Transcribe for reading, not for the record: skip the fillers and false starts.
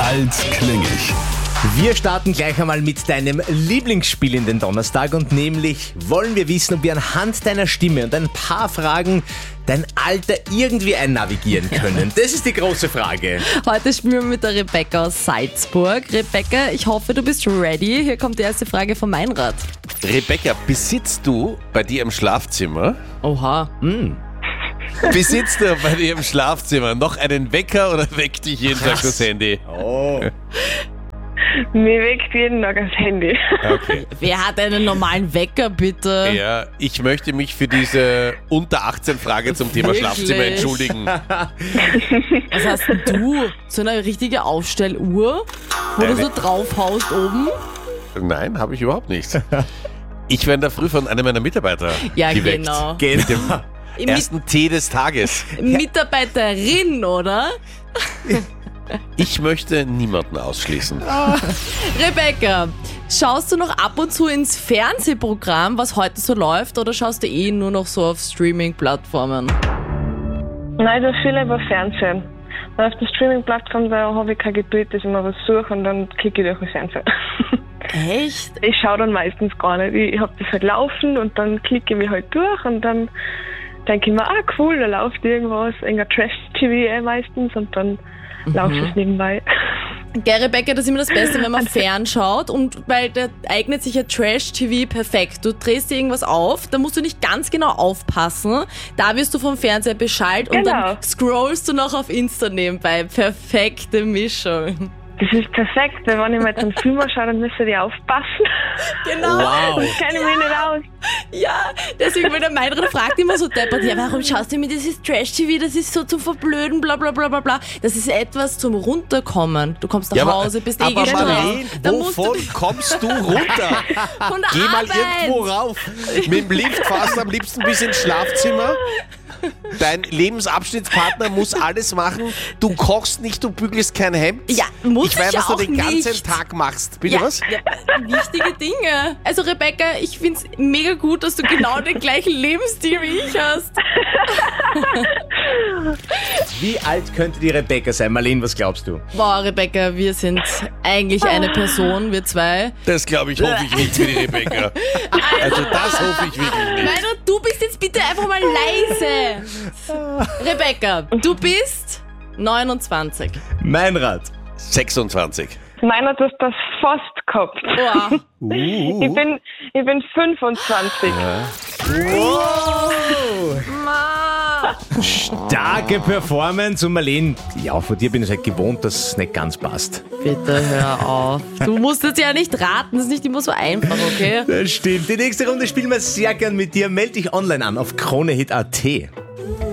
alt klingig. Wir starten gleich einmal mit deinem Lieblingsspiel in den Donnerstag und nämlich wollen wir wissen, ob wir anhand deiner Stimme und ein paar Fragen dein Alter irgendwie einnavigieren können. Das ist die große Frage. Heute spielen wir mit der Rebecca aus Salzburg. Rebecca, ich hoffe, du bist ready. Hier kommt die erste Frage von Meinrad. Rebecca, besitzt du bei dir im Schlafzimmer Oha. Besitzt du bei dir im Schlafzimmer noch einen Wecker oder weckt dich jeden Tag das Handy? Oh. Mir weckt jeden Tag das Handy. Okay. Wer hat einen normalen Wecker, bitte? Ja, ich möchte mich für diese unter 18 Frage zum Thema Wirklich? Schlafzimmer entschuldigen. Was hast denn du? So eine richtige Aufstelluhr, wo du so draufhaust oben? Nein, habe ich überhaupt nicht. Ich werde in der Früh von einem meiner Mitarbeiter Ja, geweckt. genau. Mit dem ersten Tee des Tages. Mitarbeiterin, oder? Ich möchte niemanden ausschließen. Rebecca, schaust du noch ab und zu ins Fernsehprogramm, was heute so läuft, oder schaust du nur noch so auf Streaming-Plattformen? Nein, das viel über Fernsehen. Weil auf der Streaming-Plattform, da habe ich kein Geduld, dass ich mal was suche und dann klicke ich durch den Fernseher. Echt? Ich schaue dann meistens gar nicht. Ich habe das halt laufen und dann klicke ich mich halt durch und dann denke ich mir, cool, da läuft irgendwas, irgendein Trash-TV meistens und dann laufe ich nebenbei. Gell, Rebecca, das ist immer das Beste, wenn man fernschaut, und weil da eignet sich ja Trash-TV perfekt. Du drehst dir irgendwas auf, da musst du nicht ganz genau aufpassen, da wirst du vom Fernseher beschallt und dann scrollst du noch auf Insta nebenbei. Perfekte Mischung. Das ist perfekt, weil wenn ich mal einen Film schaue, dann müsst ihr aufpassen. Genau. Wow. Das kenne ich mich nicht aus. Ja, deswegen, weil der Meinrad fragt immer so deppert, ja, warum schaust du mir dieses Trash-TV, das ist so zum Verblöden, bla bla bla bla bla. Das ist etwas zum Runterkommen. Du kommst nach Hause, bist aber gestresst. Marlene, Da musst wovon du kommst du runter? von der Geh mal Arbeit. irgendwo rauf. Mit dem Lift fast am liebsten bis ins Schlafzimmer. Dein Lebensabschnittspartner muss alles machen. Du kochst nicht, du bügelst kein Hemd. Ja, muss ich weiß, ich was du auch den ganzen nicht. Tag machst. Bitte Ja, was? ja, wichtige Dinge. Also Rebecca, ich find's mega gut, dass du genau den gleichen Lebensstil wie ich hast. Wie alt könnte die Rebecca sein? Marlene, was glaubst du? Boah, Rebecca, wir sind eigentlich eine Person, wir zwei. Das glaube ich, hoffe ich nicht für die Rebecca. Also das hoffe ich wirklich nicht. Meinrad, du bist jetzt bitte einfach mal leise. Rebecca, du bist 29. Meinrad. 26. Meiner hat das fast gehabt. Boah. Ich bin 25. Starke Performance. Und Marlene, ja, von dir bin ich halt gewohnt, dass es nicht ganz passt. Bitte hör auf. Du musst es ja nicht raten, das ist nicht immer so einfach, okay? Das stimmt. Die nächste Runde spielen wir sehr gern mit dir. Meld dich online an auf KroneHit.at.